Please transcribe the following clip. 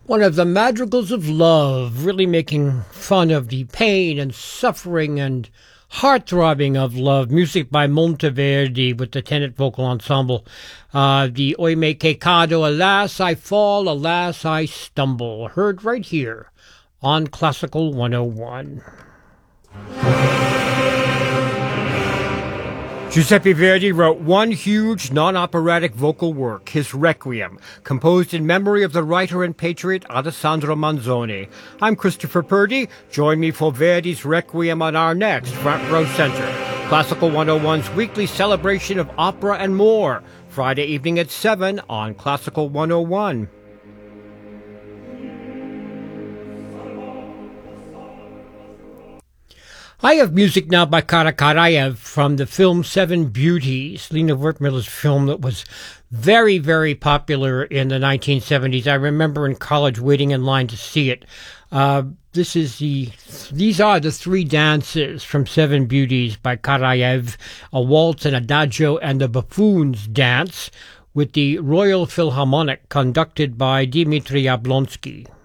One of the madrigals of love, really making fun of the pain and suffering and heart-throbbing of love. Music by Monteverdi with the tenant vocal ensemble. The Oi Me Quecado, Alas I Fall, Alas I Stumble. Heard right here on Classical 101. Giuseppe Verdi wrote one huge non-operatic vocal work, his Requiem, composed in memory of the writer and patriot Alessandro Manzoni. I'm Christopher Purdy. Join me for Verdi's Requiem on our next Front Row Center, Classical 101's weekly celebration of opera and more, Friday evening at 7 on Classical 101. I have music now by Karakarayev from the film Seven Beauties, Lina Wertmüller's film that was very, very popular in the 1970s. I remember in college waiting in line to see it. These are the three dances from Seven Beauties by Karayev, a waltz, an adagio, and the buffoon's dance with the Royal Philharmonic conducted by Dmitry Yablonsky.